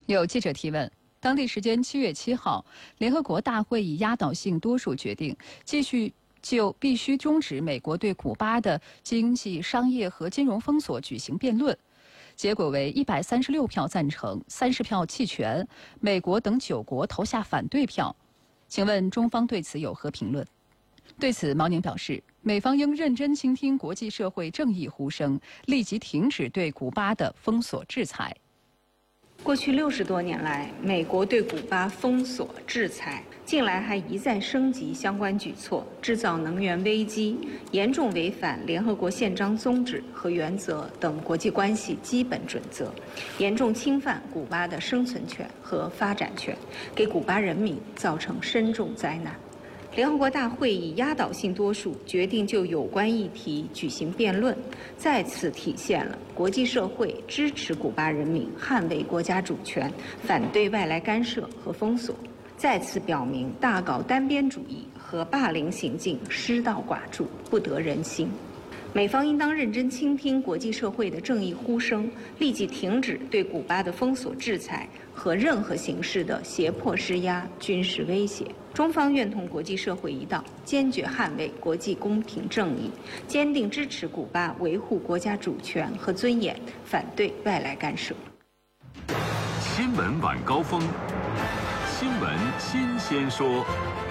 有记者提问。当地时间7月7号，联合国大会以压倒性多数决定，继续就必须终止美国对古巴的经济、商业和金融封锁举行辩论。结果为136票赞成，30票弃权，美国等9国投下反对票。请问中方对此有何评论？对此，毛宁表示，美方应认真倾听国际社会正义呼声，立即停止对古巴的封锁制裁。 过去60多年来，美国对古巴封锁制裁，近来还一再升级相关举措，制造能源危机，严重违反联合国宪章宗旨和原则等国际关系基本准则，严重侵犯古巴的生存权和发展权，给古巴人民造成深重灾难。联合国大会以压倒性多数决定就有关议题举行辩论，再次体现了国际社会支持古巴人民捍卫国家主权、反对外来干涉和封锁，再次表明大搞单边主义和霸凌行径失道寡助，不得人心。美方应当认真倾听国际社会的正义呼声，立即停止对古巴的封锁制裁和任何形式的胁迫施压、军事威胁。中方愿同国际社会一道，坚决捍卫国际公平正义，坚定支持古巴维护国家主权和尊严，反对外来干涉。 新闻晚高峰，新闻新鲜说。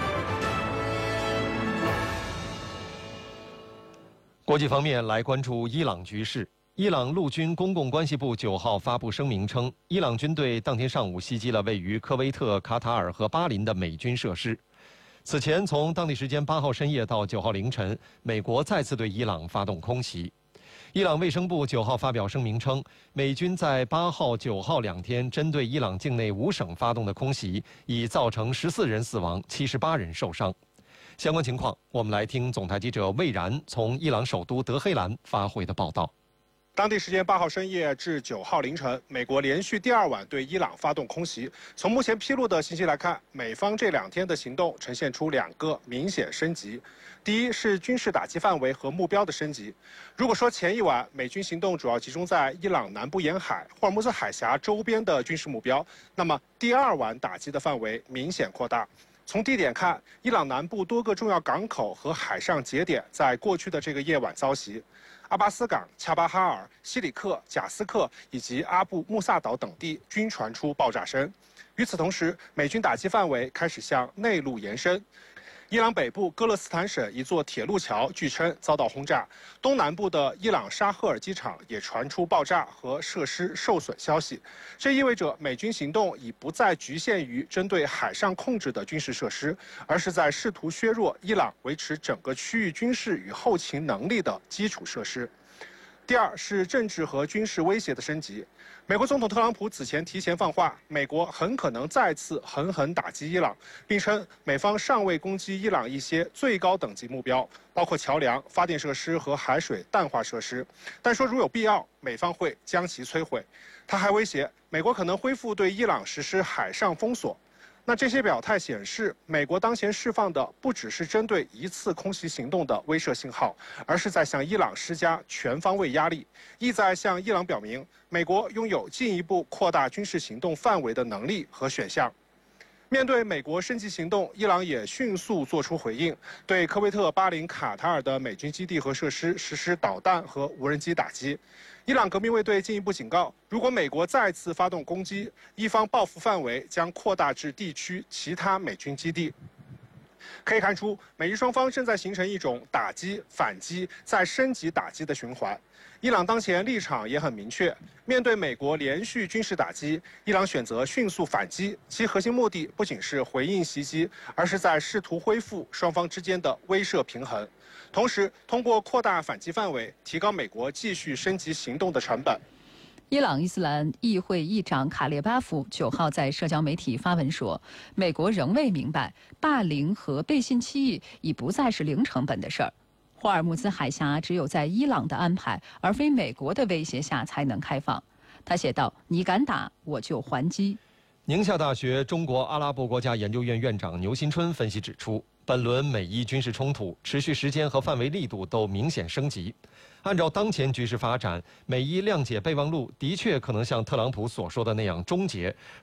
国际方面来关注伊朗局势。伊朗陆军公共关系部9号发布声明称，伊朗军队当天上午袭击了位于科威特、卡塔尔和巴林的美军设施。此前，从当地时间8号深夜到9号凌晨，美国再次对伊朗发动空袭。伊朗卫生部9号发表声明称，美军在8号、9号2天针对伊朗境内5省发动的空袭，已造成14人死亡、78人受伤。相关情况，我们来听总台记者魏然从伊朗首都德黑兰发回的报道。 当地时间8号深夜至9号凌晨，美国连续第2晚对伊朗发动空袭。从目前披露的信息来看，美方这2天的行动呈现出2个明显升级。第一是军事打击范围和目标的升级。如果说前1晚美军行动主要集中在伊朗南部沿海、霍尔木兹海峡周边的军事目标，那么第2晚打击的范围明显扩大。从地点看，伊朗南部多个重要港口和海上节点在过去的这个夜晚遭袭。阿巴斯港、恰巴哈尔、西里克、贾斯克以及阿布穆萨岛等地均传出爆炸声。与此同时，美军打击范围开始向内陆延伸。伊朗北部戈勒斯坦省一座铁路桥据称遭到轰炸，东南部的伊朗沙赫尔机场也传出爆炸和设施受损消息。这意味着美军行动已不再局限于针对海上控制的军事设施，而是在试图削弱伊朗维持整个区域军事与后勤能力的基础设施。第二是政治和军事威胁的升级。美国总统特朗普此前提前放话，美国很可能再次狠狠打击伊朗，并称美方尚未攻击伊朗一些最高等级目标，包括桥梁、发电设施和海水淡化设施，但说如有必要，美方会将其摧毁。他还威胁，美国可能恢复对伊朗实施海上封锁。那这些表态显示，美国当前释放的不只是针对一次空袭行动的威慑信号，而是在向伊朗施加全方位压力，意在向伊朗表明，美国拥有进一步扩大军事行动范围的能力和选项。面对美国升级行动，伊朗也迅速做出回应，对科威特、巴林、卡塔尔的美军基地和设施实施导弹和无人机打击。伊朗革命卫队进一步警告，如果美国再次发动攻击，伊方报复范围将扩大至地区其他美军基地。可以看出，美日双方正在形成一种打击、反击、再升级打击的循环。伊朗当前立场也很明确，面对美国连续军事打击，伊朗选择迅速反击，其核心目的不仅是回应袭击，而是在试图恢复双方之间的威慑平衡，同时通过扩大反击范围，提高美国继续升级行动的成本。 伊朗伊斯兰议会议长卡列巴夫9号在社交媒体发文说，美国仍未明白霸凌和背信弃义已不再是零成本的事儿。霍尔木兹海峡只有在伊朗的安排，而非美国的威胁下才能开放。他写道：“你敢打，我就还击。” 宁夏大学中国阿拉伯国家研究院院长牛新春分析指出，本轮美伊军事冲突持续时间和范围力度都明显升级。按照当前局势发展，美伊谅解备忘录的确可能像特朗普所说的那样终结，